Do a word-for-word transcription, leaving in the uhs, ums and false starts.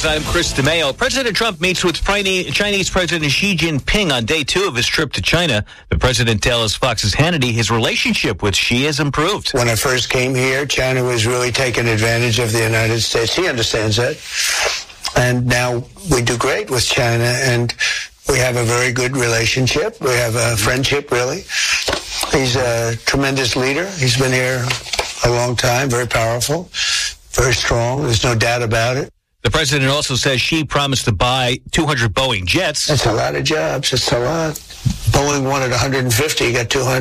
News. I'm Chris DeMeo. President Trump meets with Chinese President Xi Jinping on day two of his trip to China. The president tells Fox's Hannity his relationship with Xi has improved. When I first came here, China was really taking advantage of the United States. He understands that. And now we do great with China, and we have a very good relationship. We have a friendship, really. He's a tremendous leader. He's been here a long time, very powerful, very strong. There's no doubt about it. The president also says Xi promised to buy two hundred Boeing jets. That's a lot of jobs. It's a lot. Boeing wanted one hundred fifty, got two hundred.